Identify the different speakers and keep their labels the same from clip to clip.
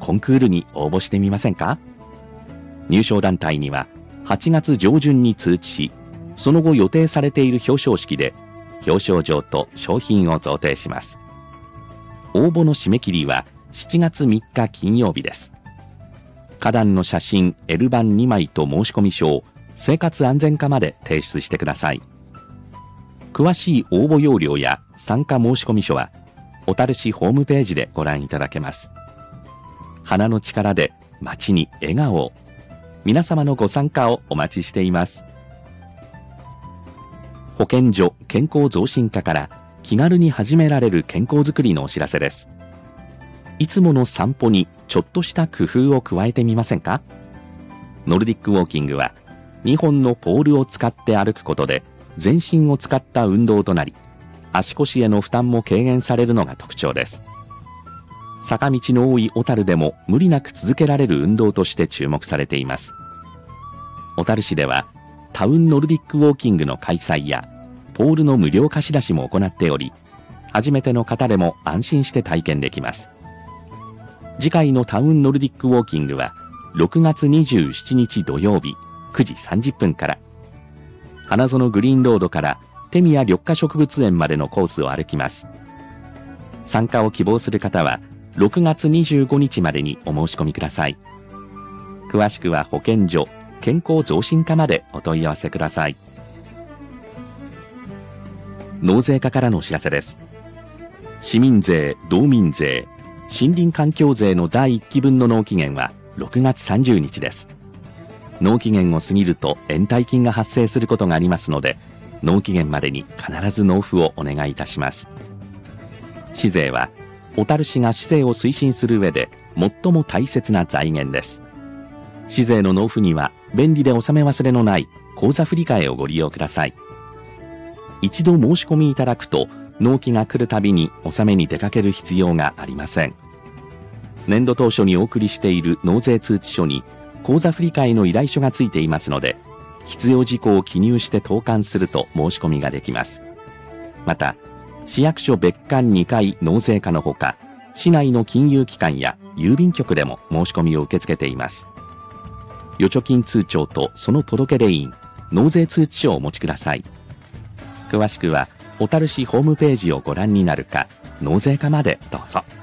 Speaker 1: コンクールに応募してみませんか？入賞団体には8月上旬に通知し、その後予定されている表彰式で表彰状と賞品を贈呈します。応募の締め切りは7月3日金曜日です。花壇の写真 L 版2枚と申込書、生活安全課まで提出してください。詳しい応募要領や参加申込書は小樽市ホームページでご覧いただけます。花の力で街に笑顔を。皆様のご参加をお待ちしています。保健所健康増進課から気軽に始められる健康づくりのお知らせです。いつもの散歩にちょっとした工夫を加えてみませんか？ノルディックウォーキングは2本のポールを使って歩くことで全身を使った運動となり、足腰への負担も軽減されるのが特徴です。坂道の多い小樽でも無理なく続けられる運動として注目されています。小樽市ではタウンノルディックウォーキングの開催やポールの無料貸し出しも行っており、初めての方でも安心して体験できます。次回のタウンノルディックウォーキングは6月27日土曜日9時30分から、花園グリーンロードから手宮緑化植物園までのコースを歩きます。参加を希望する方は6月25日までにお申し込みください。詳しくは保健所健康増進課までお問い合わせください。納税課からのお知らせです。市民税、道民税、森林環境税の第1期分の納期限は6月30日です。納期限を過ぎると延滞金が発生することがありますので、納期限までに必ず納付をお願いいたします。市税は小樽市が市政を推進する上で最も大切な財源です。市税の納付には便利で納め忘れのない口座振替をご利用ください。一度申し込みいただくと納期が来るたびに納めに出かける必要がありません。年度当初にお送りしている納税通知書に口座振替の依頼書がついていますので、必要事項を記入して投函すると申し込みができます。また市役所別館2階納税課のほか、市内の金融機関や郵便局でも申し込みを受け付けています。預貯金通帳とその届出印、納税通知書をお持ちください。詳しくは小樽市ホームページをご覧になるか、納税課までどうぞ。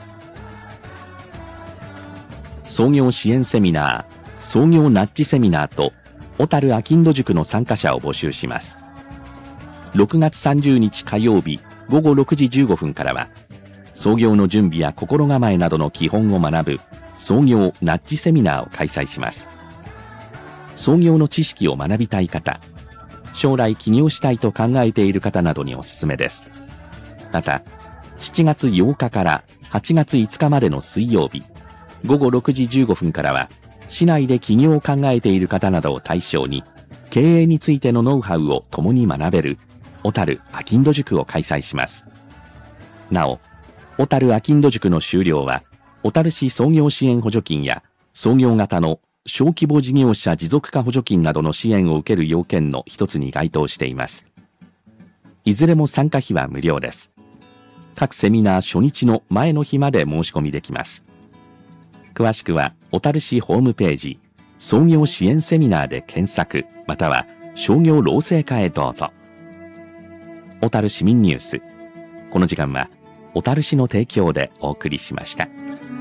Speaker 1: 創業支援セミナー、創業ナッジセミナーと小樽あきんど塾の参加者を募集します。6月30日火曜日午後6時15分からは、創業の準備や心構えなどの基本を学ぶ創業ナッジセミナーを開催します。創業の知識を学びたい方、将来起業したいと考えている方などにおすすめです。また、7月8日から8月5日までの水曜日、午後6時15分からは、市内で起業を考えている方などを対象に、経営についてのノウハウを共に学べる小樽あきんど塾を開催します。なお、小樽あきんど塾の修了は、小樽市創業支援補助金や創業型の小規模事業者持続化補助金などの支援を受ける要件の一つに該当しています。いずれも参加費は無料です。各セミナー初日の前の日まで申し込みできます。詳しくは小樽市ホームページ創業支援セミナーで検索、または商業労政課へどうぞ。小樽市民ニュース、この時間は小樽市の提供でお送りしました。